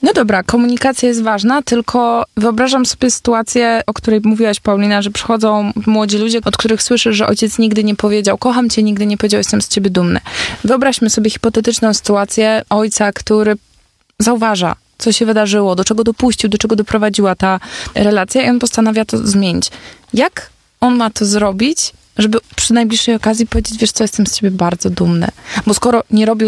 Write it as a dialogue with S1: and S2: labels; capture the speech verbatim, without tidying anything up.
S1: No dobra, komunikacja jest ważna, tylko wyobrażam sobie sytuację, o której mówiłaś, Paulina, że przychodzą młodzi ludzie, od których słyszysz, że ojciec nigdy nie powiedział, kocham cię, nigdy nie powiedział, jestem z ciebie dumny. Wyobraźmy sobie hipotetyczną sytuację ojca, który zauważa, co się wydarzyło, do czego dopuścił, do czego doprowadziła ta relacja i on postanawia to zmienić. Jak on ma to zrobić, żeby przy najbliższej okazji powiedzieć, wiesz co, jestem z ciebie bardzo dumny? Bo skoro nie robił